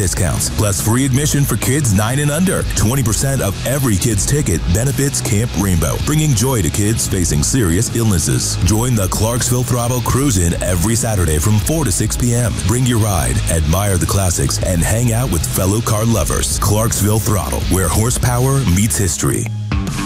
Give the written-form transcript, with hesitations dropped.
discounts, plus free admission for kids 9 and under. 20% of every kid's ticket benefits Camp Rainbow, bringing joy to kids facing serious illnesses. Join the Clarksville Throttle Cruise-In every Saturday from 4 to 6 p.m. Bring your ride, admire the classics, and hang out with fellow car lovers. Clarksville Throttle, where horsepower meets history.